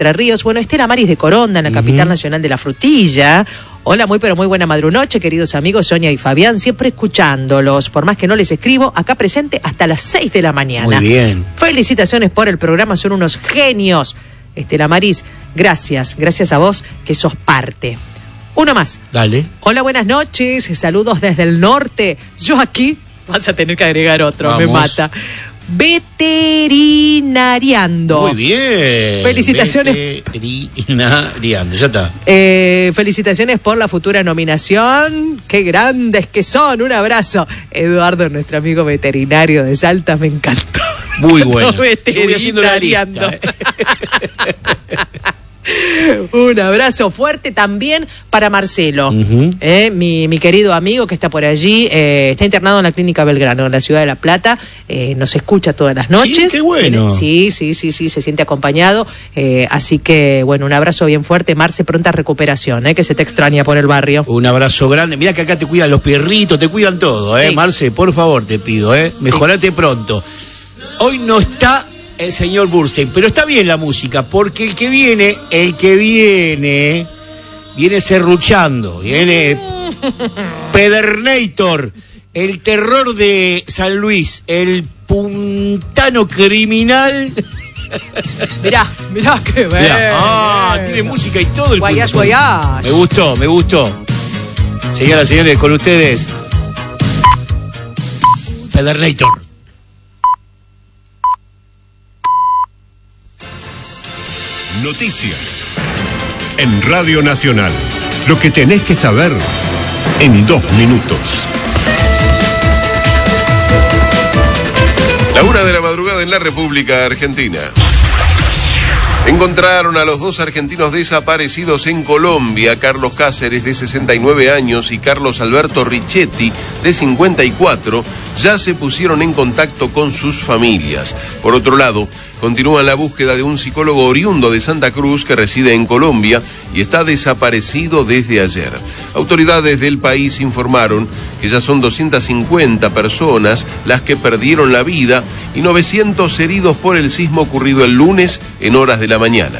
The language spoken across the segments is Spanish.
Entre Ríos. Bueno, Estela Maris de Coronda, en la capital nacional de la frutilla. Hola, muy pero muy buena madrunoche, queridos amigos Sonia y Fabián, siempre escuchándolos, por más que no les escribo, acá presente hasta las 6 de la mañana. Muy bien. Felicitaciones por el programa, son unos genios. Estela Maris, gracias a vos que sos parte. Uno más. Dale. Hola, buenas noches, saludos desde el norte. Yo aquí, vas a tener que agregar otro, Vamos. me mata. Veterinariando. Muy bien. Felicitaciones. Veterinariando, ya está. Felicitaciones por la futura nominación. Qué grandes que son. Un abrazo. Eduardo, nuestro amigo veterinario de Salta, me encantó. Muy bueno. Veterinariando. Un abrazo fuerte también para Marcelo, mi querido amigo que está por allí, está internado en la Clínica Belgrano, en la ciudad de La Plata, nos escucha todas las noches. Sí, qué bueno. Sí, se siente acompañado, así que bueno, un abrazo bien fuerte, Marce, pronta recuperación, que se te extraña por el barrio. Un abrazo grande, mira que acá te cuidan los perritos, te cuidan todo, Sí. Marce, por favor te pido, mejorate pronto. Hoy no está el señor Burstein, pero está bien la música, porque el que viene serruchando, viene Pedernator, el terror de San Luis, el puntano criminal. Mirá que bien. Tiene música y todo el Guayas. Me gustó. Señoras y señores, con ustedes, Pedernator. Noticias en Radio Nacional. Lo que tenés que saber en 2 minutos. La 1 de la madrugada en la República Argentina. Encontraron a los 2 argentinos desaparecidos en Colombia, Carlos Cáceres, de 69 años, y Carlos Alberto Richetti, de 54, ya se pusieron en contacto con sus familias. Por otro lado, continúa la búsqueda de un psicólogo oriundo de Santa Cruz que reside en Colombia y está desaparecido desde ayer. Autoridades del país informaron que ya son 250 personas las que perdieron la vida y 900 heridos por el sismo ocurrido el lunes en horas de la mañana.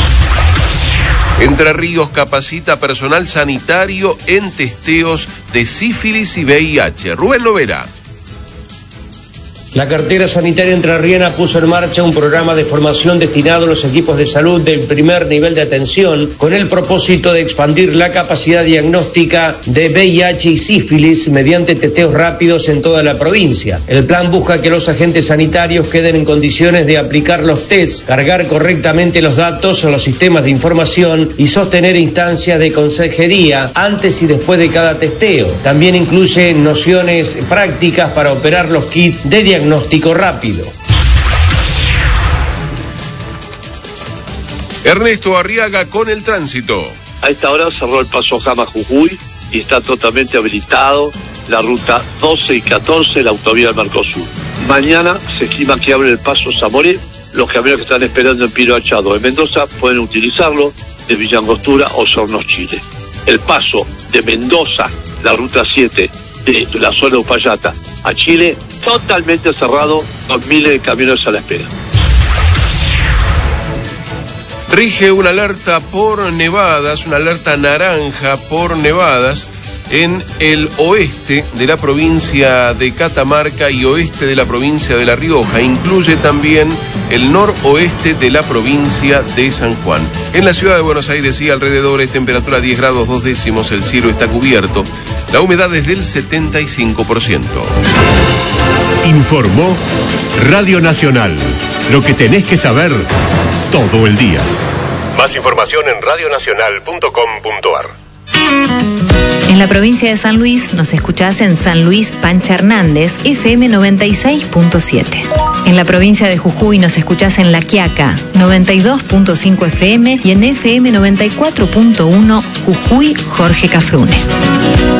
Entre Ríos capacita personal sanitario en testeos de sífilis y VIH. Rubén Lovera. La cartera sanitaria entrerriana puso en marcha un programa de formación destinado a los equipos de salud del primer nivel de atención con el propósito de expandir la capacidad diagnóstica de VIH y sífilis mediante testeos rápidos en toda la provincia. El plan busca que los agentes sanitarios queden en condiciones de aplicar los tests, cargar correctamente los datos en los sistemas de información y sostener instancias de consejería antes y después de cada testeo. También incluye nociones prácticas para operar los kits de diagnóstico rápido. Ernesto Arriaga con el tránsito. A esta hora cerró el paso Jama-Jujuy y está totalmente habilitado la ruta 12 y 14, la autovía del Mercosur. Mañana se estima que abre el paso Zamoré. Los camiones que están esperando en Pino Achado en Mendoza pueden utilizarlo de Villa Angostura o Sornos, Chile. El paso de Mendoza, la ruta 7 de la zona de Uspallata a Chile, totalmente cerrado con miles de camiones a la espera. Rige una alerta por nevadas, una alerta naranja por nevadas en el oeste de la provincia de Catamarca y oeste de la provincia de La Rioja. Incluye también el noroeste de la provincia de San Juan. En la ciudad de Buenos Aires y alrededores, temperatura 10 grados 2 décimos, el cielo está cubierto. La humedad es del 75%. Informó Radio Nacional. Lo que tenés que saber todo el día. Más información en radionacional.com.ar. En la provincia de San Luis nos escuchás en San Luis Pancha Hernández, FM 96.7. En la provincia de Jujuy nos escuchás en La Quiaca, 92.5 FM y en FM 94.1 Jujuy Jorge Cafrune.